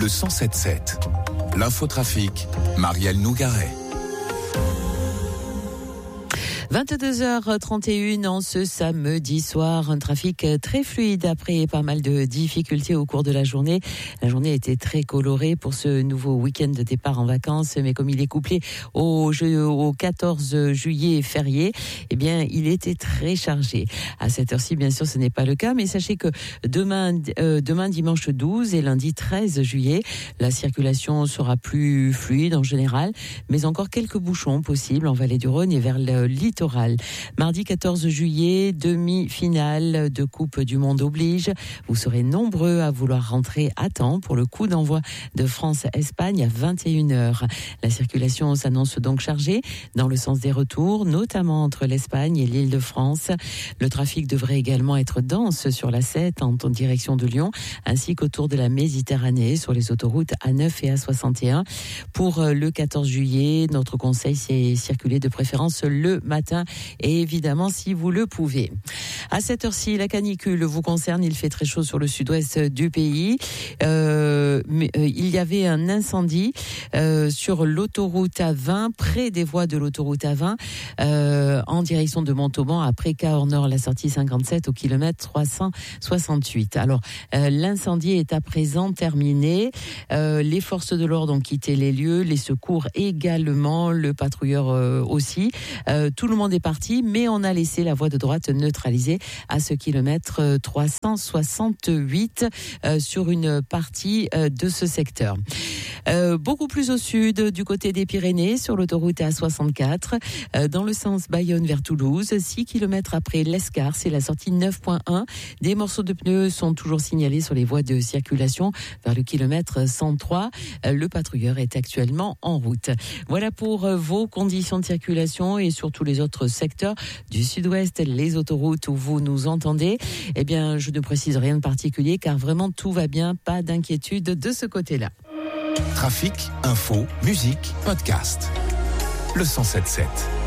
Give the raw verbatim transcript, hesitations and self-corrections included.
le cent sept sept. L'infotrafic, Marielle Nougaret. vingt-deux heures trente et une en ce samedi soir, un trafic très fluide après pas mal de difficultés au cours de la journée. La journée était très colorée pour ce nouveau week-end de départ en vacances, mais comme il est couplé au, au quatorze juillet férié, eh bien, il était très chargé. À cette heure-ci, bien sûr, ce n'est pas le cas, mais sachez que demain, euh, demain dimanche douze et lundi treize juillet, la circulation sera plus fluide en général, mais encore quelques bouchons possibles en vallée du Rhône et vers le littoral. Mardi quatorze juillet, demi-finale de Coupe du Monde oblige. Vous serez nombreux à vouloir rentrer à temps pour le coup d'envoi de France-Espagne à vingt et une heures. La circulation s'annonce donc chargée dans le sens des retours, notamment entre l'Espagne et l'Île-de-France. Le trafic devrait également être dense sur l'A sept en direction de Lyon, ainsi qu'autour de la Méditerranée sur les autoroutes A neuf et A soixante et un. Pour le quatorze juillet, notre conseil, c'est circuler de préférence le matin et évidemment si vous le pouvez. À cette heure-ci, la canicule vous concerne, il fait très chaud sur le sud-ouest du pays. Euh, mais, euh, il y avait un incendie euh, sur l'autoroute A vingt, près des voies de l'autoroute A vingt, euh, en direction de Montauban, après Cahors Nord, la sortie cinquante-sept au kilomètre trois cent soixante-huit. Alors, euh, l'incendie est à présent terminé. Euh, les forces de l'ordre ont quitté les lieux, les secours également, le patrouilleur euh, aussi. Euh, tout le monde est parti, mais on a laissé la voie de droite neutralisée à ce kilomètre trois cent soixante-huit euh, sur une partie euh, de ce secteur. Euh, beaucoup plus au sud, du côté des Pyrénées, sur l'autoroute A soixante-quatre, euh, dans le sens Bayonne vers Toulouse, six kilomètres après l'Escar, c'est la sortie neuf point un. Des morceaux de pneus sont toujours signalés sur les voies de circulation vers le kilomètre cent trois. Euh, le patrouilleur est actuellement en route. Voilà pour euh, vos conditions de circulation et sur tous les autres secteurs du sud-ouest, les autoroutes où vous nous entendez. Eh bien, je ne précise rien de particulier car vraiment tout va bien, pas d'inquiétude de ce côté-là. Trafic, info, musique, podcast. Le cent sept sept.